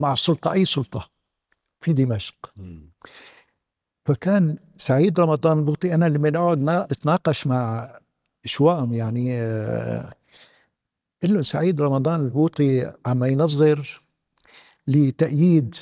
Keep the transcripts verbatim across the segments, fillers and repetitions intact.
مع السلطة، أي سلطة في دمشق. مم. فكان سعيد رمضان البوطي، أنا لما أقعد نا- أتناقش مع شوام يعني آه، قل له سعيد رمضان البوطي عم ينظر لتأييد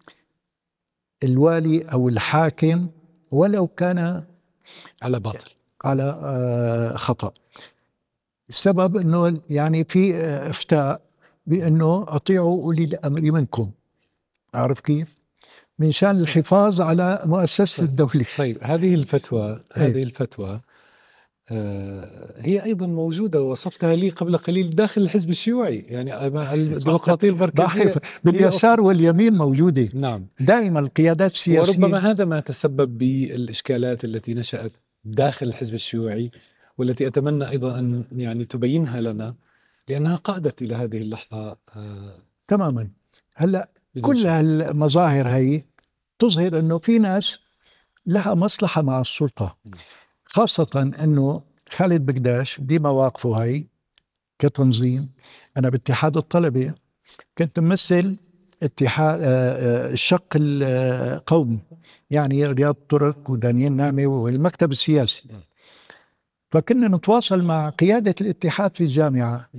الوالي أو الحاكم ولو كان على باطل. على آه، خطأ. السبب أنه يعني في آه، إفتاء بأنه أطيعوا أولي الأمر منكم، عارف كيف؟ من شان الحفاظ على مؤسسة الدولة. طيب هذه الفتوى إيه. هذه الفتوى آه، هي أيضا موجودة، وصفتها لي قبل قليل داخل الحزب الشيوعي، يعني الديمقراطية المركزية باليسار واليمين موجودة. نعم. دائما القيادات السياسية. وربما هذا ما تسبب بالإشكالات التي نشأت داخل الحزب الشيوعي، والتي أتمنى أيضا أن يعني تبينها لنا، لأنها قادت إلى هذه اللحظة. آه تماما. هلأ بدون كل شك. هالمظاهر هي تظهر أنه في ناس لها مصلحة مع السلطة، خاصة أنه خالد بكداش بمواقفه هاي كتنظيم. أنا باتحاد الطلبة كنت ممثل اتحاد آه، آه، الشق القومي، يعني رياض طرق ودانيال نعمة والمكتب السياسي. فكنا نتواصل مع قيادة الاتحاد في الجامعة،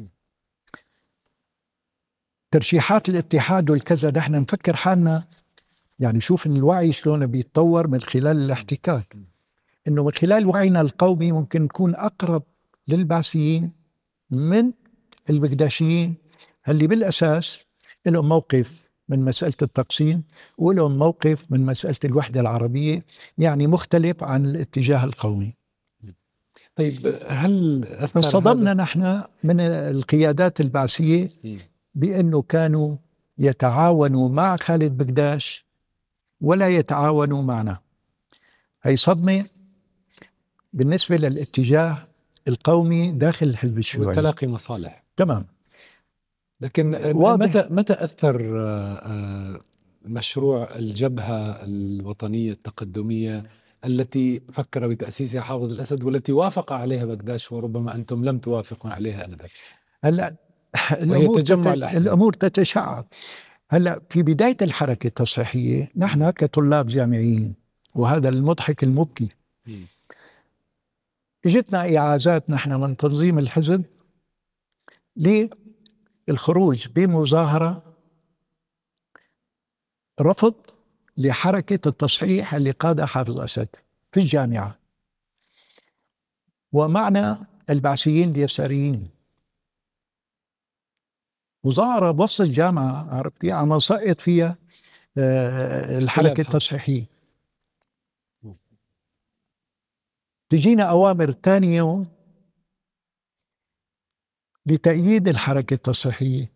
ترشيحات الاتحاد والكذا، نحن نفكر حالنا يعني شوف إن الوعي شلون بيتطور من خلال الاحتكاك، إنه من خلال وعينا القومي ممكن نكون أقرب للبعثيين من البكداشيين اللي بالأساس لهم موقف من مسألة التقسيم ولهم موقف من مسألة الوحدة العربية، يعني مختلف عن الاتجاه القومي. طيب هل أثر انصدمنا هذا؟ نحن من القيادات البعثية بأنه كانوا يتعاونوا مع خالد بكداش ولا يتعاونوا معنا. هي صدمة بالنسبة للاتجاه القومي داخل الحزب الشيوعي وتلاقي مصالح. تمام. لكن واضح. متى متى أثر آه، آه، مشروع الجبهة الوطنية التقدمية التي فكر بتأسيسها حافظ الأسد، والتي وافق عليها بكداش وربما أنتم لم توافقوا عليها آنذاك، هلا وهي الأمور تجمع تت... الأحزاب؟ الأمور تتشعب. هلا في بداية الحركة التصحيحية نحن كطلاب جامعيين، وهذا المضحك المبكي، اجتنا إعازات نحن من تنظيم الحزب للخروج بمظاهرة رفض لحركة التصحيح اللي قادها حافظ أسد في الجامعة، ومعنا البعثيين اليساريين. مظاهرة بوسط الجامعة، عرفت كيف؟ عم نسقط فيها آه، الحركة التصحيحية. تجينا أوامر ثاني يوم لتأييد الحركة التصحيحية.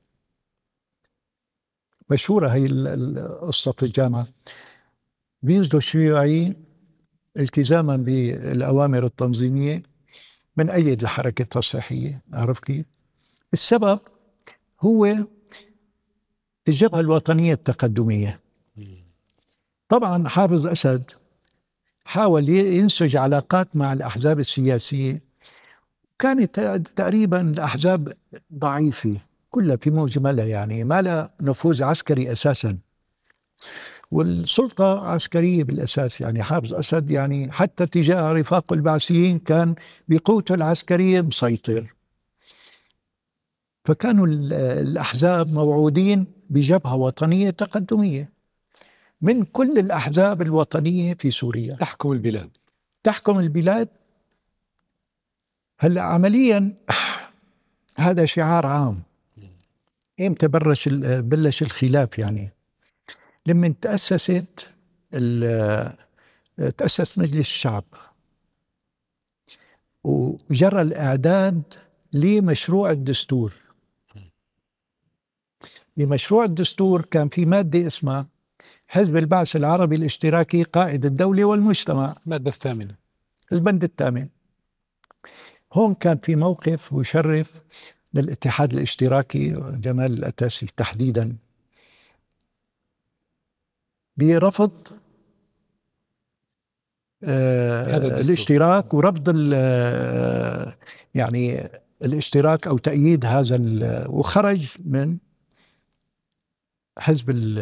مشهورة هي القصة في الجامعة. بينزلوا الشيوعيين التزاما بالأوامر التنظيمية من أيد الحركة التصحيحية، عرفت كيف؟ السبب هو الجبهة الوطنية التقدمية. طبعا حافظ أسد حاول ينسج علاقات مع الأحزاب السياسية، كانت تقريبا الأحزاب ضعيفة كلها في مجملها، يعني ما لها نفوذ عسكري أساسا، والسلطة عسكرية بالأساس. يعني حافظ أسد يعني حتى تجاه رفاق البعثيين كان بقوته العسكرية مسيطر. فكانوا الأحزاب موعودين بجبهة وطنية تقدمية من كل الأحزاب الوطنية في سوريا تحكم البلاد تحكم البلاد. هلا عمليا هذا شعار عام. امتى بلش بلش الخلاف؟ يعني لما تأسست تأسس مجلس الشعب وجرى الإعداد لمشروع الدستور. بمشروع الدستور كان في مادة اسمها حزب البعث العربي الاشتراكي قائد الدولة والمجتمع، المادة الثامنة، البند الثامن. هون كان في موقف ويشرف للاتحاد الاشتراكي جمال الأتاسي تحديدا برفض آه الاشتراك ورفض آه يعني الاشتراك أو تأييد هذا، وخرج من حزب ال